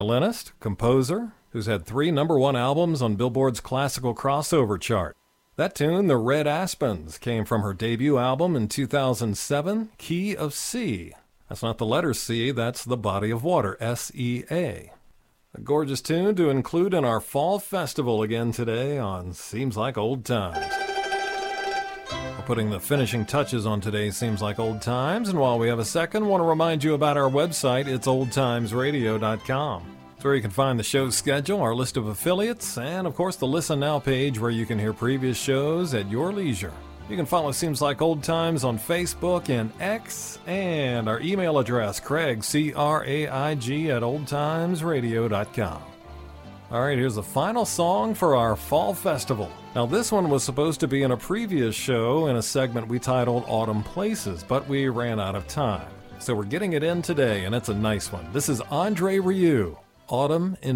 violinist, composer, who's had 3 number-1 albums on Billboard's classical crossover chart. That tune, The Red Aspens, came from her debut album in 2007, Key of C. That's not the letter C, that's the body of water, S-E-A. A gorgeous tune to include in our fall festival again today on Seems Like Old Times. We're putting the finishing touches on today's Seems Like Old Times, and while we have a second, I want to remind you about our website. It's oldtimesradio.com. It's where you can find the show's schedule, our list of affiliates, and of course the Listen Now page where you can hear previous shows at your leisure. You can follow Seems Like Old Times on Facebook and X, and our email address, Craig, C-R-A-I-G, at oldtimesradio.com. All right, here's the final song for our fall festival. Now, this one was supposed to be in a previous show in a segment we titled Autumn Places, but we ran out of time. So we're getting it in today, and it's a nice one. This is Andre Rieu, Autumn in